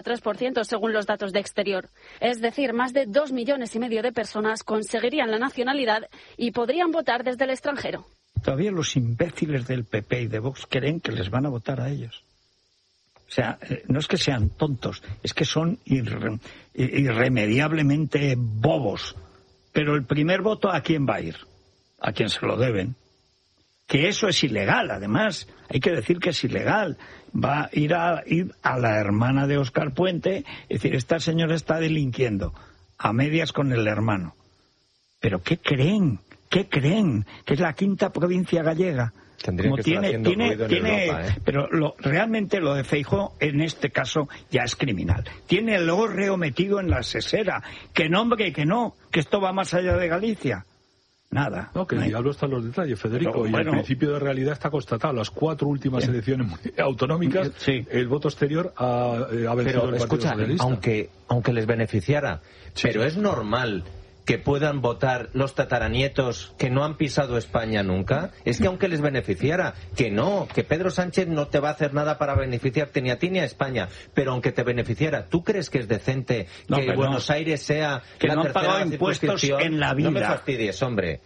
3% según los datos de Exterior. Es decir, más de 2,5 millones de personas conseguirían la nacionalidad y podrían votar desde el extranjero. Todavía los imbéciles del PP y de Vox creen que les van a votar a ellos. O sea, no es que sean tontos, es que son irremediablemente bobos. Pero el primer voto, ¿a quién va a ir? A quien se lo deben. Que eso es ilegal, además. Hay que decir que es ilegal. Va a ir a la hermana de Óscar Puente, es decir, esta señora está delinquiendo a medias con el hermano. ¿Pero qué creen? ¿Qué creen? Que es la quinta provincia gallega. Tendría que estar haciendo ruido en Europa, ¿eh? Pero realmente lo de Feijóo en este caso ya es criminal. Tiene el hórreo metido en la sesera. Que no, hombre, que no, que esto va más allá de Galicia. Nada. No, que el diablo está en los detalles, Federico. Pero, bueno, y el principio de realidad está constatado. Las 4 últimas elecciones autonómicas, el voto exterior ha vencido el Partido Socialista. Aunque les beneficiara. Pero es normal que puedan votar los tataranietos que no han pisado España nunca. Es que aunque les beneficiara, que Pedro Sánchez no te va a hacer nada para beneficiarte ni a ti ni a España, pero aunque te beneficiara, ¿tú crees que es decente que Buenos Aires sea que la no han pagado tercera impuestos en la vida? No me fastidies, hombre.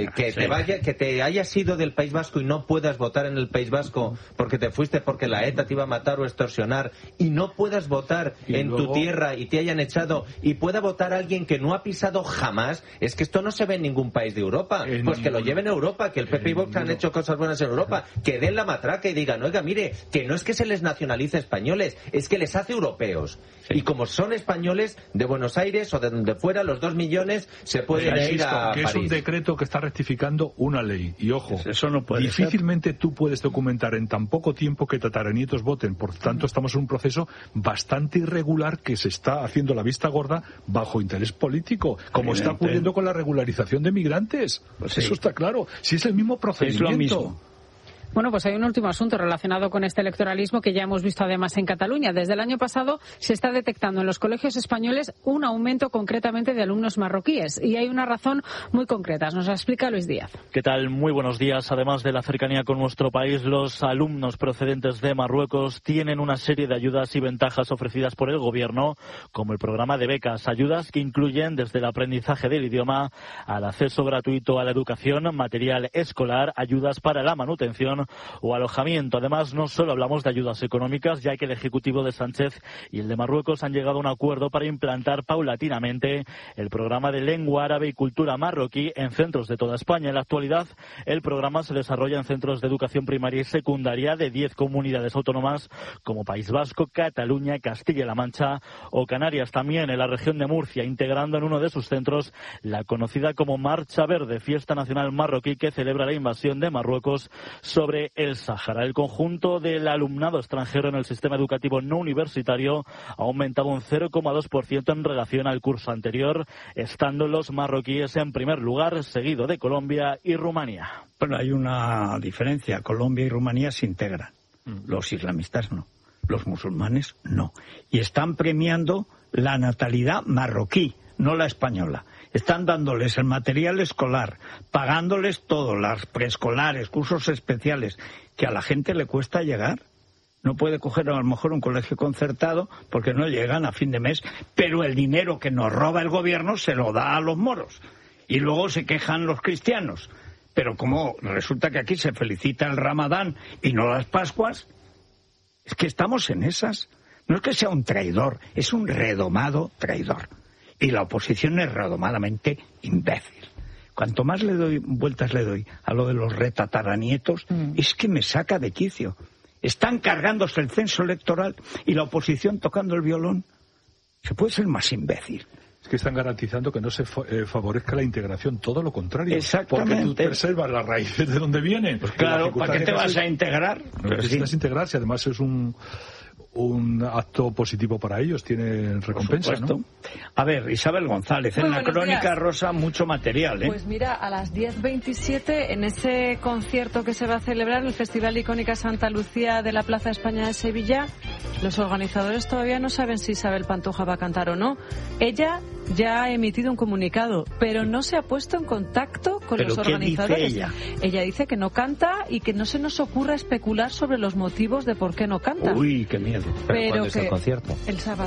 Que te hayas ido del País Vasco y no puedas votar en el País Vasco porque te fuiste porque la ETA te iba a matar o extorsionar, y no puedas votar tu tierra y te hayan echado, y pueda votar alguien que no ha pisado jamás. Es que esto no se ve en ningún país de Europa. Pues que lo lleven a Europa, que el PP y Vox han hecho cosas buenas en Europa, que den la matraca y digan, oiga, mire, que no es que se les nacionalice españoles, es que les hace europeos. Y como son españoles de Buenos Aires o de donde fuera, los 2 millones se pueden ir a que París. Es un decreto que está rectificando una ley. Y ojo, eso no puede difícilmente ser. Tú puedes documentar en tan poco tiempo que tataranietos voten. Por tanto, estamos en un proceso bastante irregular que se está haciendo la vista gorda bajo interés político, como está ocurriendo con la regularización de migrantes. Pues eso está claro. Si es el mismo procedimiento. Es lo mismo. Bueno, pues hay un último asunto relacionado con este electoralismo que ya hemos visto además en Cataluña. Desde el año pasado se está detectando en los colegios españoles un aumento concretamente de alumnos marroquíes, y hay una razón muy concreta. Nos la explica Luis Díaz. ¿Qué tal? Muy buenos días. Además de la cercanía con nuestro país, los alumnos procedentes de Marruecos tienen una serie de ayudas y ventajas ofrecidas por el gobierno, como el programa de becas, ayudas que incluyen desde el aprendizaje del idioma al acceso gratuito a la educación, material escolar, ayudas para la manutención o alojamiento. Además, no solo hablamos de ayudas económicas, ya que el Ejecutivo de Sánchez y el de Marruecos han llegado a un acuerdo para implantar paulatinamente el programa de lengua árabe y cultura marroquí en centros de toda España. En la actualidad, el programa se desarrolla en centros de educación primaria y secundaria de 10 comunidades autónomas como País Vasco, Cataluña, Castilla-La Mancha o Canarias. También en la región de Murcia, integrando en uno de sus centros la conocida como Marcha Verde, fiesta nacional marroquí que celebra la invasión de Marruecos sobre el Sáhara. El conjunto del alumnado extranjero en el sistema educativo no universitario ha aumentado un 0,2% en relación al curso anterior, estando los marroquíes en primer lugar, seguido de Colombia y Rumanía. Bueno, hay una diferencia. Colombia y Rumanía se integran. Los islamistas no. Los musulmanes no. Y están premiando la natalidad marroquí, no la española. Están dándoles el material escolar, pagándoles todo, las preescolares, cursos especiales, que a la gente le cuesta llegar. No puede coger a lo mejor un colegio concertado porque no llegan a fin de mes, pero el dinero que nos roba el gobierno se lo da a los moros. Y luego se quejan los cristianos. Pero como resulta que aquí se felicita el Ramadán y no las Pascuas, es que estamos en esas. No es que sea un traidor, es un redomado traidor. Y la oposición es redomadamente imbécil. Cuanto más vueltas le doy a lo de los retataranietos, es que me saca de quicio. Están cargándose el censo electoral y la oposición tocando el violón. ¿Se puede ser más imbécil? Es que están garantizando que no se favorezca la integración, todo lo contrario. Exactamente. Porque tú preservas las raíces de donde vienen. Pues claro, ¿para qué te vas a integrar? Necesitas integrarse, además es un acto positivo para ellos, tiene recompensa, ¿no? A ver, Isabel González, en la Crónica Rosa mucho material, ¿eh? Pues mira, a las 10:27, en ese concierto que se va a celebrar en el Festival Icónica Santa Lucía de la Plaza España de Sevilla, los organizadores todavía no saben si Isabel Pantoja va a cantar o no. Ella ya ha emitido un comunicado, pero no se ha puesto en contacto con los organizadores. ¿Qué dice ella? Ella dice que no canta y que no se nos ocurra especular sobre los motivos de por qué no canta. Uy, qué miedo. ¿Pero cuándo es el concierto? El sábado.